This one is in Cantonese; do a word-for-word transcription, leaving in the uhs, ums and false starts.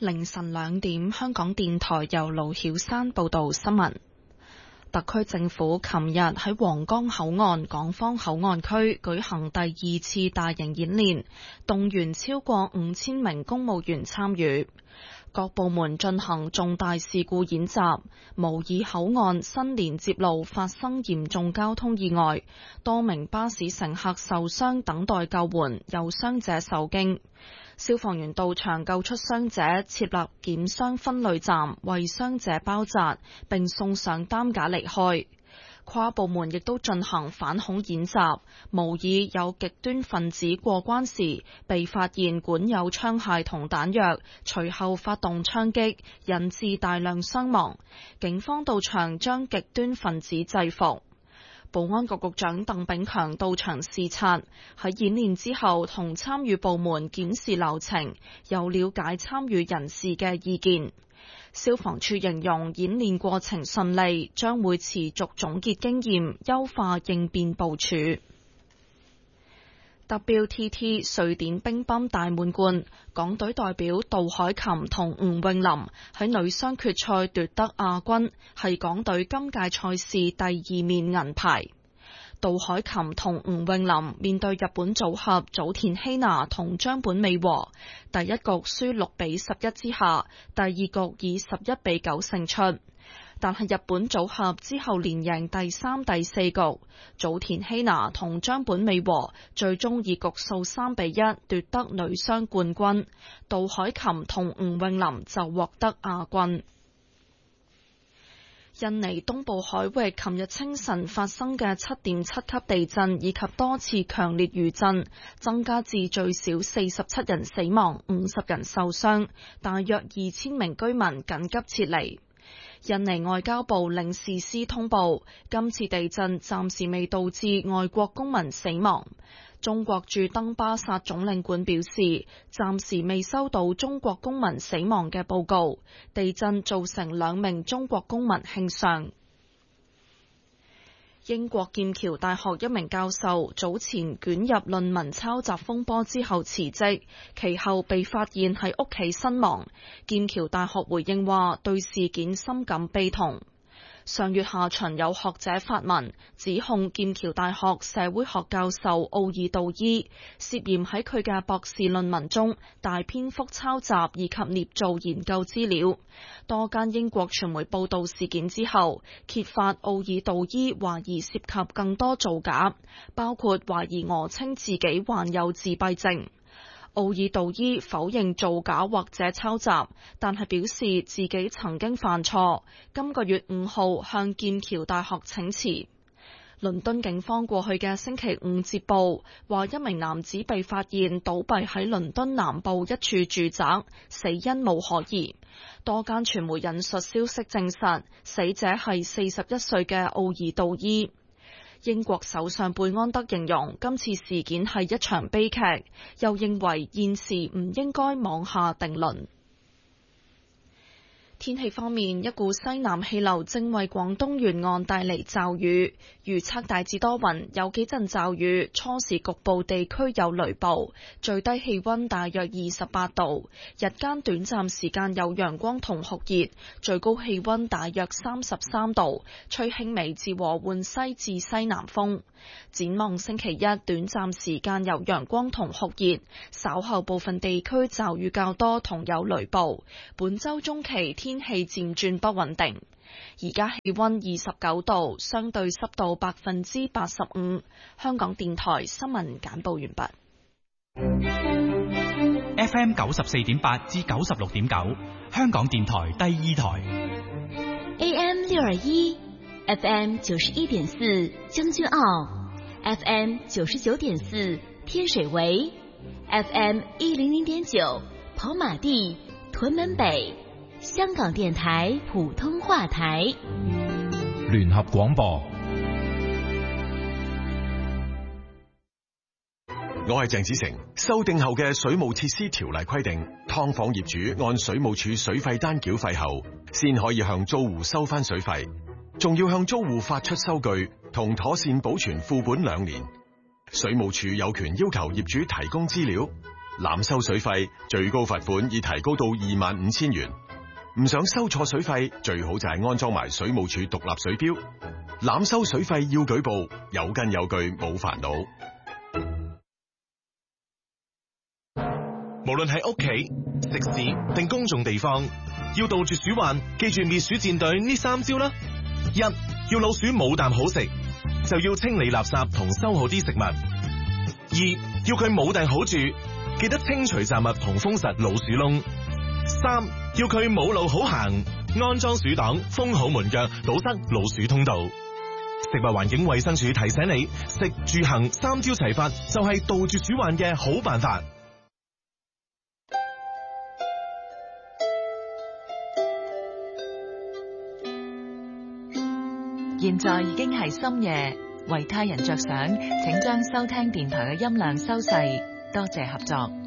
凌晨兩點，香港電台由盧曉山報道新聞。特區政府琴日喺皇崗口岸港方口岸區舉行第二次大型演練，動員超過五千名公務員參與。各部門進行重大事故演習，模擬口岸新連接路發生嚴重交通意外，多名巴士乘客受傷等待救援，有傷者受驚。消防員到場救出傷者，設立檢傷分類站，為傷者包紮，並送上擔架離開。跨部門亦都進行反恐演習，模擬有極端分子過關時被發現管有槍械同彈藥，隨後發動槍擊，引致大量傷亡。警方到場將極端分子制服。保安局局長鄧炳強到場視察，喺演練之後同參與部門檢視流程，有了解參與人士嘅意見。消防處形容演練過程順利，將會持續總結經驗，優化應變部署。W T T 瑞典乒乓大滿貫，港隊代表杜凱琹同吳詠琳喺女雙決賽奪得亞軍，係港隊今屆賽事第二面銀牌。杜凱琹同吳詠琳面對日本組合早田希娜同張本美和，第一局輸六比十一之下，第二局以十一比九勝出。但係日本組合之後連贏第三、第四局，早田希娜同張本美和最終以局數三比一奪得女雙冠軍，杜凱琹同吳詠琳就獲得亞軍。印尼東部海域琴日清晨發生嘅七點七級地震以及多次強烈餘震，增加至最少四十七人死亡、五十人受傷，大約二千名居民緊急撤離。印尼外交部領事司通報，今次地震暫時未導致外國公民死亡。中國駐登巴薩總領館表示，暫時未收到中國公民死亡嘅報告。地震造成兩名中國公民輕傷。英國劍橋大學一名教授早前捲入論文抄襲風波之後辭職，其後被發現喺屋企身亡。劍橋大學回應話，對事件深感悲痛。上月下旬有學者發文指控劍橋大學社會學教授奧爾道伊涉嫌喺佢嘅博士論文中大篇幅抄襲以及捏造研究資料。多間英國傳媒報道事件之後，揭發奧爾道伊懷疑涉及更多造假，包括懷疑訛稱自己患有自閉症。奧爾道伊否認造假或者抄襲，但係表示自己曾經犯錯。今個月五號向劍橋大學請辭。倫敦警方過去嘅星期五接報，話一名男子被發現倒斃喺倫敦南部一處住宅，死因無可疑。多間傳媒引述消息證實，死者係四十一歲嘅奧爾道伊。英國首相貝安德形容今次事件係一場悲劇，又認為現時唔應該妄下定論。天氣方面，一股西南氣流正為廣東沿岸帶嚟驟雨，預測大致多雲，有幾陣驟雨，初時局部地區有雷暴，最低氣溫大約二十八度，日間短暫時間有陽光同酷熱，最高氣溫大約三十三度，吹輕微至和緩西至西南風。展望星期一，短暫時間有陽光同酷熱，稍後部分地區驟雨較多同有雷暴。本週中期天氣漸轉不穩定。而家氣溫二十九度，相對濕度百分之八十五。香港電台新聞簡報完畢。 F M 九十四點八至九十六點九，香港電台第二台。 A M 六二一，F M 九十一點四將軍澳 ，F M 九十九點四天水圍 ，F M 一零零點九跑馬地屯門北。香港電台普通話台聯合廣播。 我係鄭子誠。修訂後嘅水務設施條例規定，劏房業主按水務署水費單繳費後，先可以向租戶收翻水費，仲要向租戶發出收據同妥善保存副本兩年。水務署有權要求業主提供資料， 濫收水費，最高罰款已提高到二萬五千元。唔想收錯水費，最好就係安裝埋水務署獨立水錶。濫收水費要舉報，有根有據冇煩惱。 無論喺屋企、食肆定公眾地方，要杜絕鼠患，記住滅鼠戰隊呢三招啦。一，要老鼠冇啖好食，就要清理垃圾同收好啲食物。二，要佢冇埞好住，記得清除雜物同封實老鼠窿。三，要佢冇路好行，安裝鼠擋，封好門腳，堵塞老鼠通道。食物環境衛生署提醒你，食住行三招齊發，就係杜絕鼠患嘅好辦法。 現在已經係深夜，為他人着想，請將收聽電台嘅音量收細，多謝合作。